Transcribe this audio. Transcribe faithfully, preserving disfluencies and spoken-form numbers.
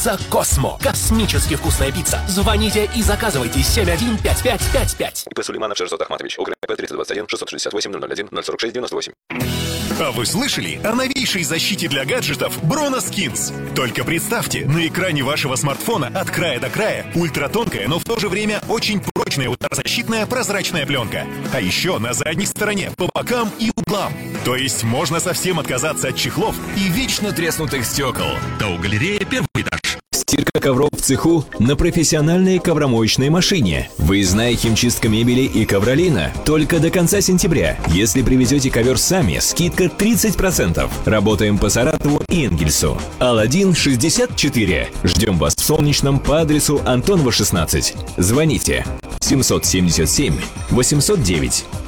Пицца Космо. Космически вкусная пицца. Звоните и заказывайте семь один пять пять пять пять. И П. Сулейманов Шерзот Ахматович. ОГРНП триста двадцать один шестьсот шестьдесят восемь ноль ноль один ноль сорок шесть девяносто восемь. А вы слышали о новейшей защите для гаджетов Broneskins? Только представьте, на экране вашего смартфона от края до края ультратонкая, но в то же время очень прочная ударозащитная прозрачная пленка. А еще на задней стороне, по бокам и углам. То есть можно совсем отказаться от чехлов и вечно треснутых стекол. ТАО «Галерея», первый этаж. Стирка ковров в цеху на профессиональной ковромоечной машине. Выездная химчистка мебели и ковролина только до конца сентября. Если привезете ковер сами, скидка тридцать процентов. Работаем по Саратову и Энгельсу. Аладдин шестьдесят четыре. Ждем вас в Солнечном по адресу Антонова шестнадцать. Звоните семь семь семь восемьсот девять.